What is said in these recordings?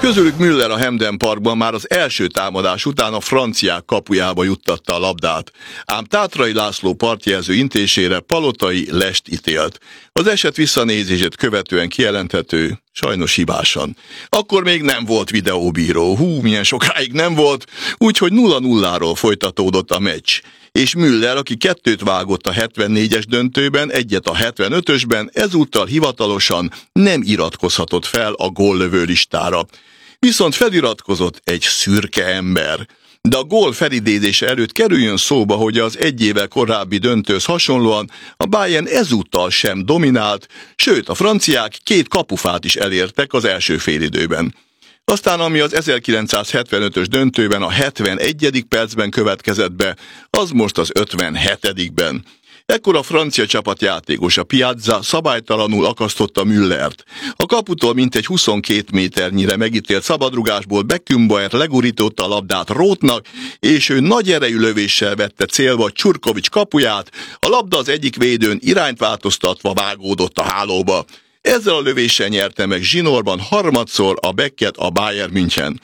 Közülük Müller a Hamden Parkban már az első támadás után a franciák kapujába juttatta a labdát, ám Tátrai László partjelző intésére Palotai lest ítélt. Az eset visszanézését követően kijelenthető, sajnos hibásan. Akkor még nem volt videóbíró, milyen sokáig nem volt, úgyhogy 0-0-ról folytatódott a meccs. És Müller, aki 2 vágott a 74-es döntőben, 1 a 75-ösben, ezúttal hivatalosan nem iratkozhatott fel a góllövő listára. Viszont feliratkozott egy szürke ember. De a gól felidézése előtt kerüljön szóba, hogy az 1 évvel korábbi döntőhöz hasonlóan a Bayern ezúttal sem dominált, sőt a franciák 2 kapufát is elértek az első félidőben. Aztán ami az 1975-ös döntőben a 71. percben következett be, az most az 57-ben. Ekkor a francia csapat játékosa Piazza szabálytalanul akasztotta Müllert. A kaputól mintegy 22 méternyire megítélt szabadrugásból Beckenbauer legurította a labdát Rothnak, és ő nagy erejű lövéssel vette célba Csurkovics kapuját, a labda az egyik védőn irányt változtatva vágódott a hálóba. Ezzel a lövéssel nyerte meg zsinórban harmadszor a Becket a Bayern München.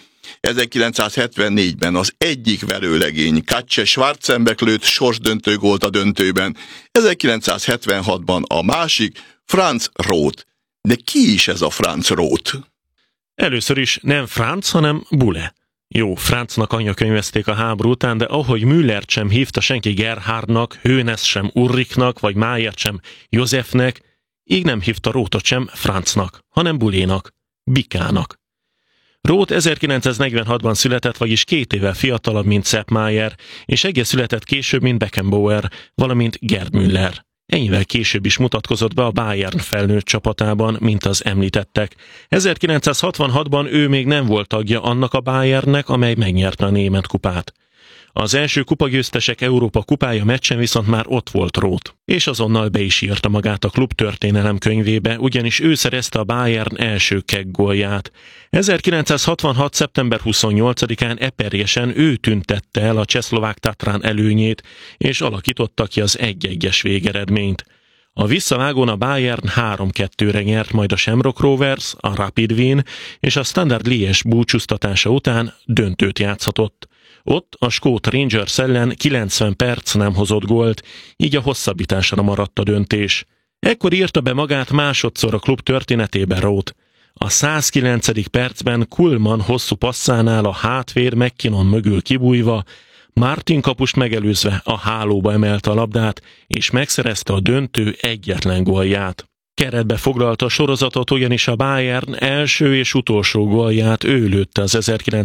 1974-ben az egyik verőlegény Katje Schwarzenbeck lőtt sorsdöntő gólt a döntőben, 1976-ban a másik Franz Roth. De ki is ez a Franz Roth? Először is nem Franz, hanem Bule. Jó, Franznak anyakönyvezték a háború után, de ahogy Müllert sem hívta senki Gerhardnak, Hoeneß sem Ulrichnak, vagy Mayert sem Józsefnek, így nem hívta Rothot sem Franznak, hanem Bulénak, Bikának. Roth 1946-ban született, vagyis 2 évvel fiatalabb, mint Sepp Maier, és egész született később, mint Beckenbauer, valamint Gerd Müller. Ennyivel később is mutatkozott be a Bayern felnőtt csapatában, mint az említettek. 1966-ban ő még nem volt tagja annak a Bayernnek, amely megnyerte a német kupát. Az első kupagyőztesek Európa kupája meccsen viszont már ott volt Roth, és azonnal be is írta magát a klub történelem könyvébe, ugyanis ő szerezte a Bayern első keggolját. 1966. szeptember 28-án Eperjesen ő tüntette el a csehszlovák Tatran előnyét, és alakította ki az 1-1-es végeredményt. A visszavágón a Bayern 3-2-re nyert, majd a Shamrock Rovers, a Rapid Wien és a Standard Liège búcsúztatása után döntőt játszhatott. Ott a skót Rangers ellen 90 perc nem hozott gólt, így a hosszabbításra maradt a döntés. Ekkor írta be magát másodszor a klub történetében Roth. A 109. percben Kuhlmann hosszú passzánál a hátvéd McKinnon mögül kibújva, Martin kapust megelőzve a hálóba emelte a labdát, és megszerezte a döntő egyetlen gólját. Keretbe foglalta a sorozatot, ugyanis a Bayern első és utolsó gólját ő lőtte az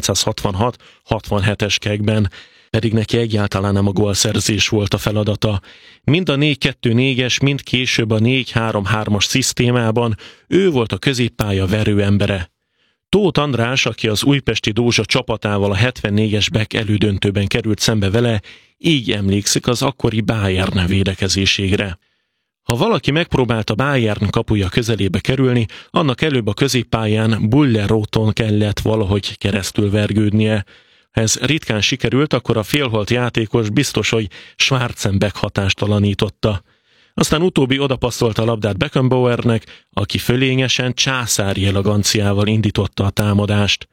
1966-67-es kegben, pedig neki egyáltalán nem a gólszerzés volt a feladata. Mind a 4-2-4-es, mind később a 4-3-3-as szisztémában ő volt a középpálya verőembere. Tóth András, aki az újpesti Dózsa csapatával a 74-es Beck elődöntőben került szembe vele, így emlékszik az akkori Bayern védekezésére. Ha valaki megpróbált a Bayern kapuja közelébe kerülni, annak előbb a középpályán Bulle-Rothon kellett valahogy keresztül vergődnie. Ha ez ritkán sikerült, akkor a félholt játékos biztos, hogy Schwarzenbeck hatástalanította. Aztán utóbbi odapasszolta a labdát Beckenbauernek, aki fölényesen, császári eleganciával indította a támadást.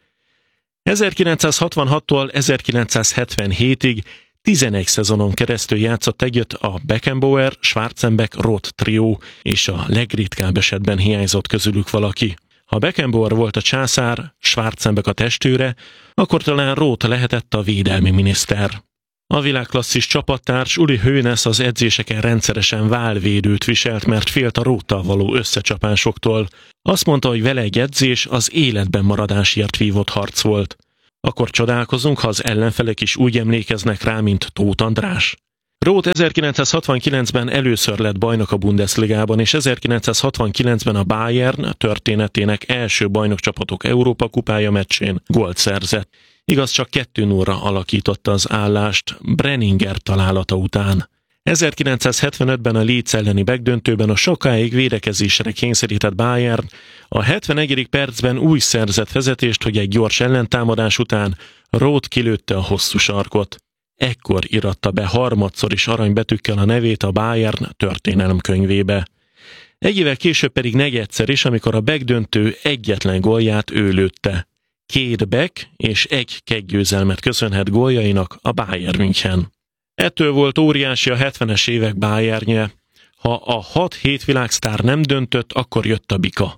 1966-tól 1977-ig 11 szezonon keresztül játszott együtt a Beckenbauer, Schwarzenbeck, Roth trió, és a legritkább esetben hiányzott közülük valaki. Ha Beckenbauer volt a császár, Schwarzenbeck a testőre, akkor talán Roth lehetett a védelmi miniszter. A világklasszis csapattárs Uli Hoeneß az edzéseken rendszeresen válvédőt viselt, mert félt a Rothttal való összecsapásoktól. Azt mondta, hogy vele egy edzés az életben maradásért vívott harc volt. Akkor csodálkozunk, ha az ellenfelek is úgy emlékeznek rá, mint Tóth András. Roth 1969-ben először lett bajnok a Bundesligában, és 1969-ben a Bayern történetének első bajnokcsapatok Európa kupája meccsén gólt szerzett. Igaz, csak 2-0-ra alakította az állást Brenninger találata után. 1975-ben a Leeds elleni megdöntőben a sokáig védekezésre kényszerített Bayern a 71. percben úgy szerzett vezetést, hogy egy gyors ellentámadás után Roth kilőtte a hosszú sarkot. Ekkor iratta be harmadszor is aranybetűkkel a nevét a Bayern történelem könyvébe. Egy évvel később pedig negyedszer is, amikor a megdöntő egyetlen gólját ő lőtte. 2 Beck és 1 kettgyőzelmet köszönhet góljainak a Bayern München. Ettől volt óriási a 70-es évek Bayernje. Ha a 6-7 világsztár nem döntött, akkor jött a bika.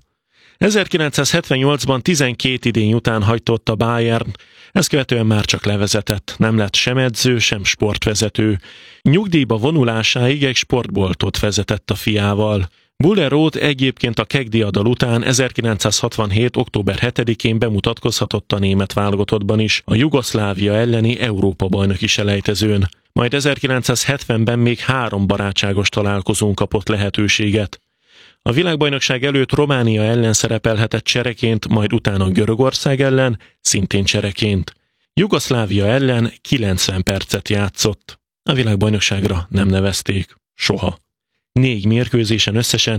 1978-ban 12 idény után hagytott a Bayern, ezt követően már csak levezetett, nem lett sem edző, sem sportvezető. Nyugdíjba vonulásáig egy sportboltot vezetett a fiával. Buller Roth egyébként a kegdiadal után 1967. október 7-én bemutatkozhatott a német válogatottban is, a Jugoszlávia elleni Európa-bajnoki selejtezőn. Majd 1970-ben még 3 barátságos találkozón kapott lehetőséget. A világbajnokság előtt Románia ellen szerepelhetett csereként, majd utána Görögország ellen, szintén csereként. Jugoszlávia ellen 90 percet játszott. A világbajnokságra nem nevezték. Soha. 4 mérkőzésen összesen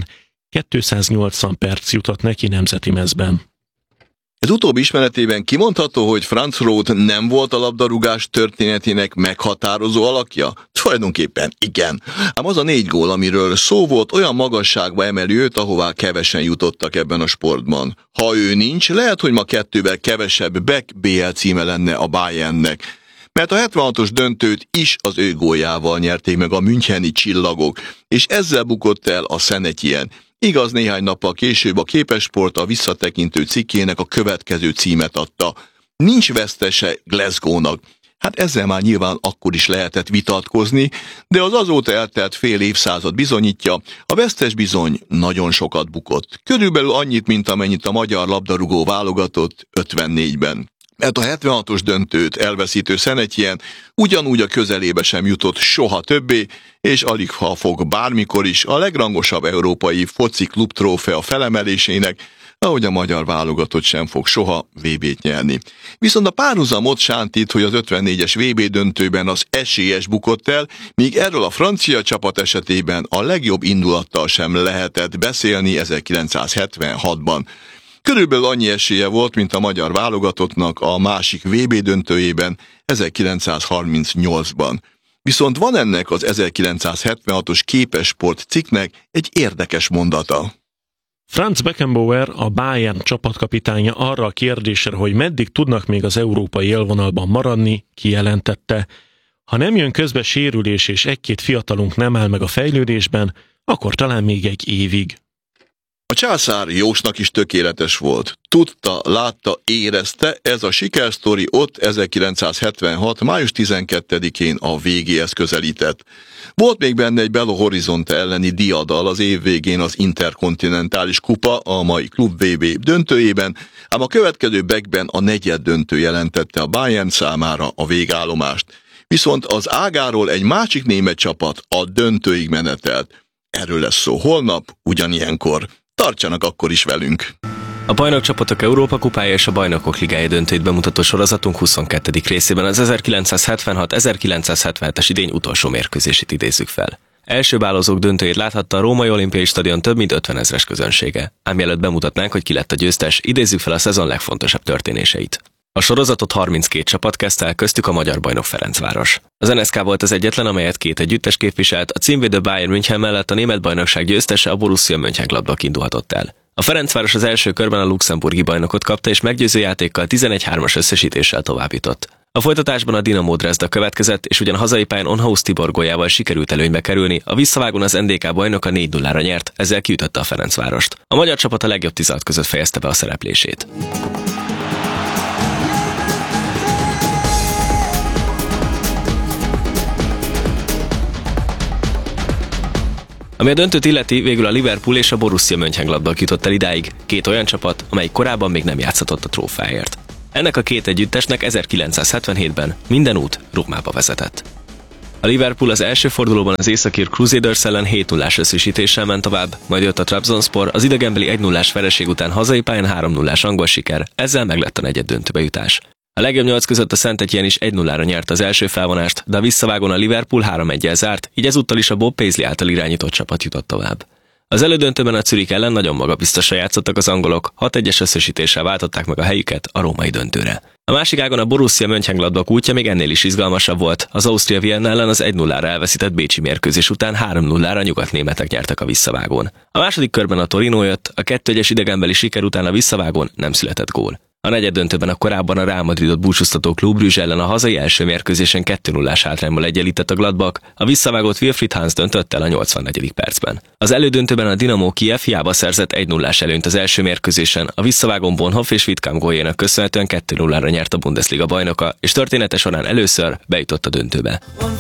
280 perc jutott neki nemzeti mezben. Ez utóbbi ismeretében kimondható, hogy Franz Roth nem volt a labdarúgás történetének meghatározó alakja? Tulajdonképpen igen. Ám az a 4 gól, amiről szó volt, olyan magasságba emeli őt, ahová kevesen jutottak ebben a sportban. Ha ő nincs, lehet, hogy ma 2-vel kevesebb Beck BL címe lenne a Bayernnek. Mert a 76-os döntőt is az ő góljával nyerték meg a müncheni csillagok, és ezzel bukott el a Saint-Étienne. Igaz, néhány nappal később a Képesport a visszatekintő cikkének a következő címet adta. Nincs vesztese Glasgow-nak. Hát ezzel már nyilván akkor is lehetett vitatkozni, de az azóta eltelt fél évszázad bizonyítja, a vesztes bizony nagyon sokat bukott. Körülbelül annyit, mint amennyit a magyar labdarúgó válogatott 54-ben. Mert a 76-os döntőt elveszítő Saint-Étienne ugyanúgy a közelébe sem jutott soha többé, és alig ha fog bármikor is a legrangosabb európai foci klub trófea felemelésének, ahogy a magyar válogatott sem fog soha VB-t nyerni. Viszont a párhuzamot sántít, hogy az 54-es VB döntőben az esélyes bukott el, míg erről a francia csapat esetében a legjobb indulattal sem lehetett beszélni 1976-ban. Körülbelül annyi esélye volt, mint a magyar válogatottnak a másik VB döntőjében 1938-ban. Viszont van ennek az 1976-os Képesport cikknek egy érdekes mondata. Franz Beckenbauer, a Bayern csapatkapitánya arra a kérdésre, hogy meddig tudnak még az európai élvonalban maradni, kijelentette: ha nem jön közbe sérülés és 1-2 fiatalunk nem áll meg a fejlődésben, akkor talán még egy évig. A császár Jósnak is tökéletes volt. Tudta, látta, érezte, ez a sikersztori ott 1976. május 12-én a végéhez közelített. Volt még benne egy Belo Horizonte elleni diadal az év végén az Interkontinentális kupa, a mai Klub VB döntőjében, ám a következő Beckben a negyeddöntő jelentette a Bayern számára a végállomást. Viszont az ágáról egy másik német csapat a döntőig menetelt. Erről lesz szó holnap, ugyanilyenkor. Tartsanak akkor is velünk! A Bajnokcsapatok Európa kupája és a Bajnokok Ligája döntőit bemutató sorozatunk 22. részében az 1976-1977-es idény utolsó mérkőzését idézzük fel. Első bálozók döntőjét láthatta a Római Olimpiai Stadion több mint 50 000-es közönsége. Ám mielőtt bemutatnánk, hogy ki lett a győztes, idézzük fel a szezon legfontosabb történéseit. A sorozatot 32 csapat kezdte el, köztük a magyar bajnok Ferencváros. Az NSK volt az egyetlen, amelyet 2 együttes képviselt, a címvédő Bayern München mellett a német bajnokság győztese, a Borussia Mönchengladbach indulhatott el. A Ferencváros az első körben a luxemburgi bajnokot kapta, és meggyőző játékkal 11-3-as összesítéssel továbbjutott. A folytatásban a Dinamo Dresda következett, és ugyan hazai pályán Onhaus Tibor góljával sikerült előnybe kerülni, a visszavágón az NDK bajnoka 4-0-ra nyert, ezzel kiütötte a Ferencvárost. A magyar csapat a legjobb 16 között fejezte be a szereplését. Ami a döntőt illeti, végül a Liverpool és a Borussia Mönchengladbach jutott el idáig, 2 olyan csapat, amelyik korábban még nem játszhatott a trófeáért. Ennek a 2 együttesnek 1977-ben minden út Rómába vezetett. A Liverpool az első fordulóban az északír Crusaders ellen 7-0-ás összesítéssel ment tovább, majd jött a Trabzonspor, az idegenbeli 1-0-ás vereség után hazai pályán 3-0-ás angol siker, ezzel meglett a negyeddöntőbe jutás. A legjobb 8 között a Saint-Étienne is 1-0-ra nyerte az első felvonást, de a visszavágón a Liverpool 3-1-jel zárt, így ezúttal is a Bob Paisley által irányított csapat jutott tovább. Az elődöntőben a Zürich ellen nagyon magabiztosan játszottak az angolok, 6-1-es összesítéssel váltották meg a helyüket a római döntőre. A másik ágon a Borussia Mönchengladbach útja még ennél is izgalmasabb volt, az Austria Vienna ellen az 1-0-ra elveszített bécsi mérkőzés után 3-0-ra nyugatnémetek nyertek a visszavágón. A második körben a Torino jött, a 2-1-es idegenbeli siker után a visszavágón nem született gól. A negyeddöntőben a korábban a Real Madridot búcsúztató Club Brugge ellen a hazai első mérkőzésen 2-0-ás hátrányból egyenlített a Gladbach, a visszavágott Wilfried Hans döntött el a 84. percben. Az elődöntőben a Dinamo Kijev hiába szerzett 1-0-ás előnyt az első mérkőzésen, a visszavágón Bonhoff és Witkam góljainak köszönhetően 2-0-ra nyert a Bundesliga bajnoka, és története során először bejutott a döntőbe.